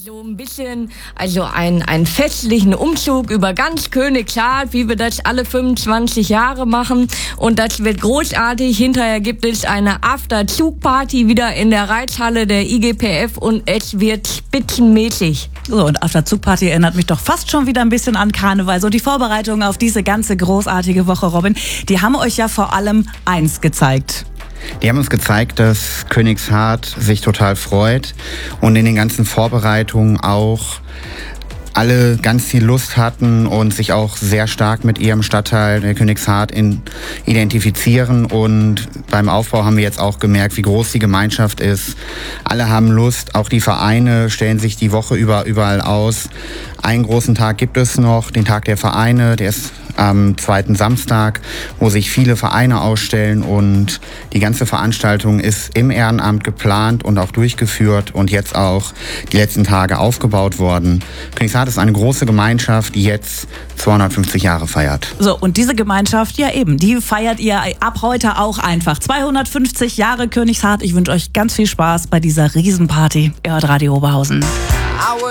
So ein bisschen, also einen festlichen Umzug über ganz Königshardt, wie wir das alle 25 Jahre machen. Und das wird großartig. Hinterher gibt es eine After-Zug-Party wieder in der Reithalle der IGPF und es wird spitzenmäßig. So, und After-Zug-Party erinnert mich doch fast schon wieder ein bisschen an Karneval. So, die Vorbereitungen auf diese ganze großartige Woche, Robin, die haben euch ja vor allem eins gezeigt. Die haben uns gezeigt, dass Königshardt sich total freut und in den ganzen Vorbereitungen auch alle ganz viel Lust hatten und sich auch sehr stark mit ihrem Stadtteil, der Königshardt, identifizieren. Und beim Aufbau haben wir jetzt auch gemerkt, wie groß die Gemeinschaft ist. Alle haben Lust, auch die Vereine stellen sich die Woche überall aus. Einen großen Tag gibt es noch, den Tag der Vereine, der ist am 2. Samstag, wo sich viele Vereine ausstellen, und die ganze Veranstaltung ist im Ehrenamt geplant und auch durchgeführt und jetzt auch die letzten Tage aufgebaut worden. Königshardt ist eine große Gemeinschaft, die jetzt 250 Jahre feiert. So, und diese Gemeinschaft, ja eben, die feiert ihr ab heute auch einfach. 250 Jahre Königshardt. Ich wünsche euch ganz viel Spaß bei dieser Riesenparty. Ihr hört Radio Oberhausen.